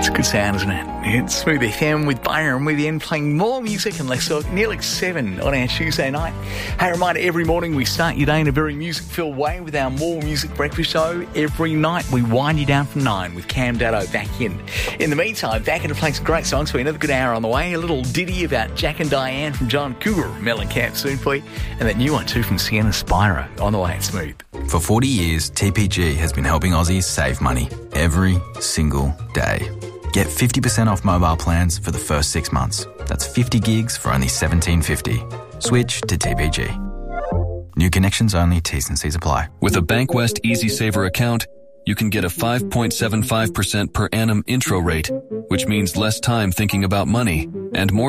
Good sound, isn't it? It's Smooth FM with Byron with you, playing more music and less talk, nearly 7 on our Tuesday night. Hey, reminder, every morning we start your day in a very music-filled way with our More Music Breakfast Show. Every night we wind you down from 9 with Cam Datto back in. In the meantime, back in to play some great songs for you. Another good hour on the way. A little ditty about Jack and Diane from John Cougar, Mellencamp soon for you. And that new one too from Sienna Spira on the way at Smooth. For 40 years, TPG has been helping Aussies save money every single day. Get 50% off mobile plans for the first 6 months. That's 50 gigs for only $17.50. Switch to TPG. New connections only, T's and C's apply. With a Bankwest EasySaver account, you can get a 5.75% per annum intro rate, which means less time thinking about money and more